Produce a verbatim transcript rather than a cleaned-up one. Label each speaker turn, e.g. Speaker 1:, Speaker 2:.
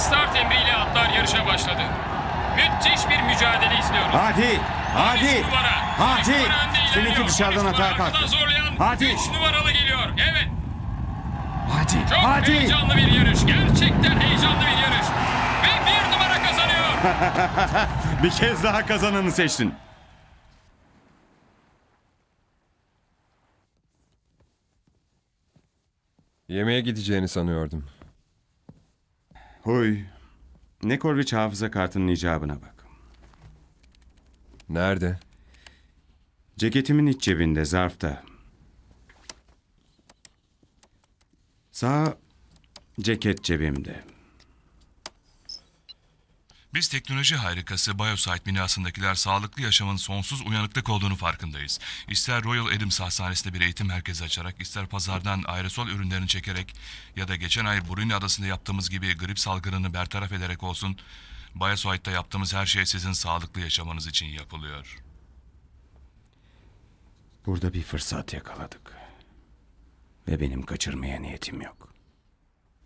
Speaker 1: Start emriyle atlar yarışa başladı. Müthiş bir mücadele izliyoruz.
Speaker 2: Hadi, hadi,
Speaker 1: on üç numara.
Speaker 2: hadi.
Speaker 1: on üç numara önde
Speaker 2: Seninki
Speaker 1: ilerliyor.
Speaker 2: dışarıdan
Speaker 1: on üç numara
Speaker 2: atağa kalktı.
Speaker 1: arkadan zorlayan
Speaker 2: Hadi.
Speaker 1: üç numaralı geliyor. Evet.
Speaker 2: Hadi,
Speaker 1: Çok
Speaker 2: hadi.
Speaker 1: heyecanlı bir yarış. Gerçekten heyecanlı bir yarış. Ve bir numara kazanıyor.
Speaker 2: Bir kez daha kazananı seçtin.
Speaker 3: Yemeğe gideceğini sanıyordum.
Speaker 2: Huy. Nekorviç hafıza kartının icabına bak.
Speaker 3: Nerede?
Speaker 2: Ceketimin iç cebinde, zarfta. Sağ ceket cebimde.
Speaker 4: Biz teknoloji harikası Biosite binasındakiler sağlıklı yaşamın sonsuz uyanıklık olduğunu farkındayız. İster Royal Adams Hastanesi'nde bir eğitim merkezi açarak, ister pazardan aerosol ürünlerini çekerek ya da geçen ay Bruni Adası'nda yaptığımız gibi grip salgınını bertaraf ederek olsun, Biosite'da yaptığımız her şey sizin sağlıklı yaşamanız için yapılıyor.
Speaker 2: Burada bir fırsat yakaladık. Ve benim kaçırmaya niyetim yok.